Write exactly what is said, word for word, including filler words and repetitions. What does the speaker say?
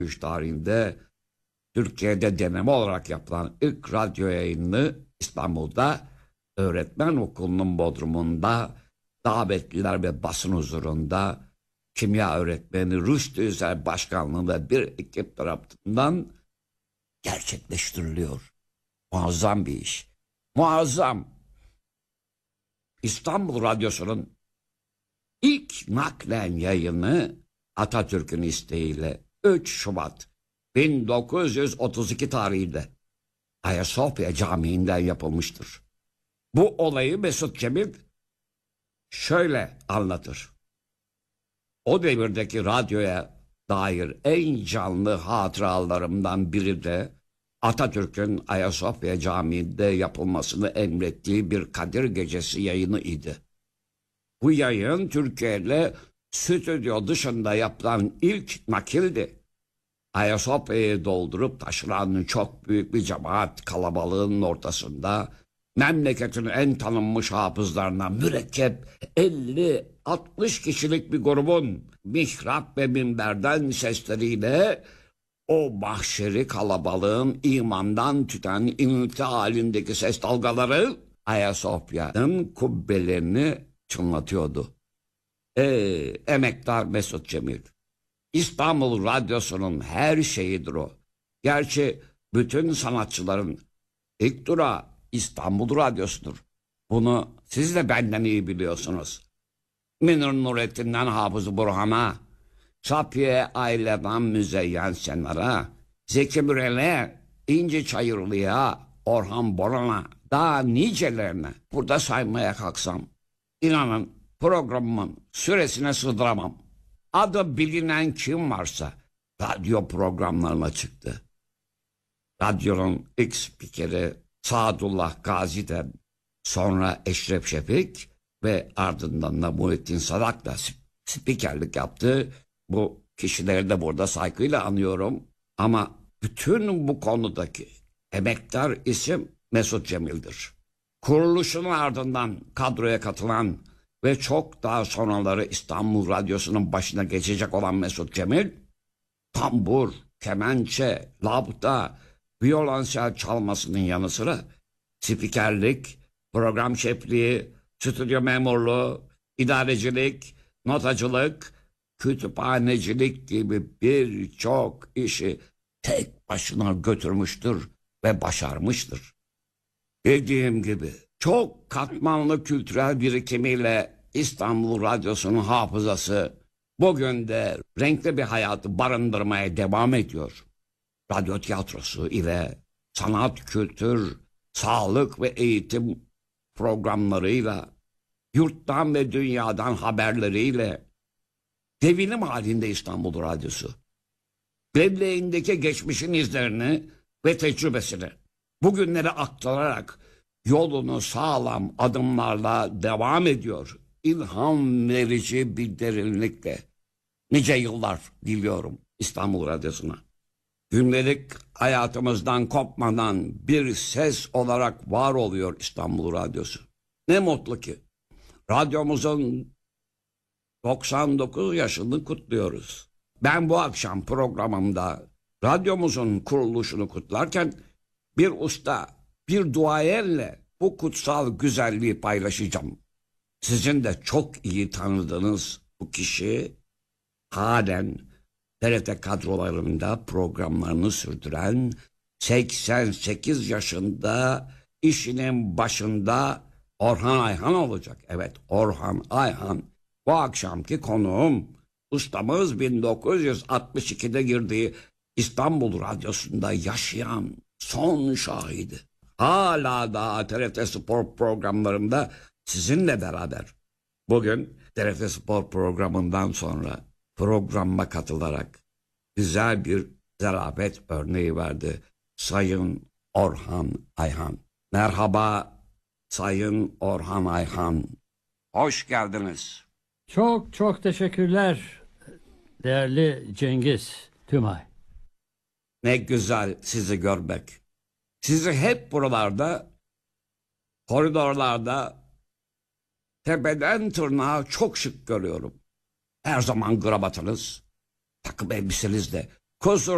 üç tarihinde Türkiye'de deneme olarak yapılan ilk radyo yayını İstanbul'da öğretmen okulunun bodrumunda davetliler ve basın huzurunda kimya öğretmeni Rüştü Üzer başkanlığında bir ekip tarafından gerçekleştiriliyor. Muazzam bir iş. Muazzam. İstanbul Radyosu'nun ilk naklen yayını Atatürk'ün isteğiyle üç Şubat bin dokuz yüz otuz iki tarihinde Ayasofya Camii'nden yapılmıştır. Bu olayı Mesut Cemil şöyle anlatır. O devirdeki radyoya dair en canlı hatıralarımdan biri de Atatürk'ün Ayasofya Camii'nde yapılmasını emrettiği bir Kadir Gecesi yayını idi. Bu yayın Türkiye'yle stüdyo dışında yapılan ilk nakildi. Ayasofya'yı doldurup taşıran çok büyük bir cemaat kalabalığının ortasında memleketin en tanınmış hafızlarından mürekkep elli altmış kişilik bir grubun mihrap ve minberden sesleriyle o mahşeri kalabalığın imandan tüten inilti halindeki ses dalgaları Ayasofya'nın kubbelerini çınlatıyordu. Ey emektar Mesut Cemil, İstanbul Radyosu'nun her şeyidir o. Gerçi bütün sanatçıların ilk durağı İstanbul Radyosu'dur. Bunu siz de benden iyi biliyorsunuz. Münir Nurettin'den Hafız Burhan'a, Safiye Ayle'den Müzeyyen Senar'a, Zeki Müren'e, İnci Çayırlı'ya, Orhan Boran'a, daha nicelerine burada saymaya kalksam, inanın programımın süresine sığdıramam. Adı bilinen kim varsa radyo programlarına çıktı. Radyonun ilk spikeri Sadullah Gazi'den sonra Eşref Şefik ve ardından da Muhittin Sadak da spikerlik yaptı. Bu kişileri de burada saygıyla anıyorum. Ama bütün bu konudaki emektar isim Mesut Cemil'dir. Kuruluşunun ardından kadroya katılan ve çok daha sonraları İstanbul Radyosu'nun başına geçecek olan Mesut Cemil, tambur, kemençe, labda, violonsel çalmasının yanı sıra spikerlik, program şefliği, stüdyo memurluğu, idarecilik, notacılık, kütüphanecilik gibi birçok işi tek başına götürmüştür ve başarmıştır. Dediğim gibi çok katmanlı kültürel birikimiyle İstanbul Radyosu'nun hafızası bugün de renkli bir hayatı barındırmaya devam ediyor. Radyo tiyatrosu ile sanat, kültür, sağlık ve eğitim programlarıyla, yurttan ve dünyadan haberleriyle devinim halinde İstanbul Radyosu. Belleğindeki geçmişin izlerini ve tecrübesini bugünlere aktararak yolunu sağlam adımlarla devam ediyor. İlham verici bir derinlikle. Nice yıllar diliyorum İstanbul Radyosu'na. Gündelik hayatımızdan kopmadan bir ses olarak var oluyor İstanbul Radyosu. Ne mutlu ki radyomuzun doksan dokuz yaşını kutluyoruz. Ben bu akşam programımda radyomuzun kuruluşunu kutlarken bir usta, bir duayenle bu kutsal güzelliği paylaşacağım. Sizin de çok iyi tanıdığınız bu kişi halen T R T kadrolarında programlarını sürdüren seksen sekiz yaşında işinin başında Orhan Ayhan olacak. Evet, Orhan Ayhan bu akşamki konuğum. Ustamız bin dokuz yüz altmış ikide girdiği İstanbul Radyosu'nda yaşayan son şahidi. Hala da T R T Spor programlarında sizinle beraber. Bugün T R T Spor programından sonra programa katılarak güzel bir zarafet örneği verdi Sayın Orhan Ayhan. Merhaba Sayın Orhan Ayhan. Hoş geldiniz. Çok çok teşekkürler değerli Cengiz Tümay. Ne güzel sizi görmek. Sizi hep buralarda, koridorlarda, tepeden tırnağa çok şık görüyorum. Her zaman kravatınız, takım elbisenizde, kusur